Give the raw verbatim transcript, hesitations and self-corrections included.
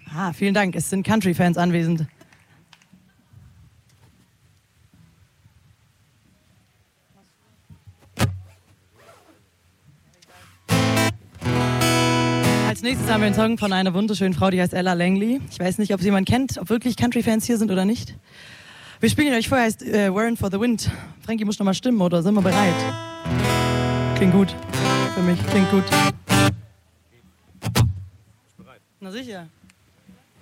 Ah, vielen Dank. Es sind Country-Fans anwesend. Als nächstes haben wir einen Song von einer wunderschönen Frau, die heißt Ella Langley. Ich weiß nicht, ob sie jemand kennt, ob wirklich Country-Fans hier sind oder nicht. Wir spielen euch vorher, heißt äh, Wearing for the Wind. Frankie muss noch mal stimmen, oder sind wir bereit? Klingt gut. Für mich klingt gut. Na sicher.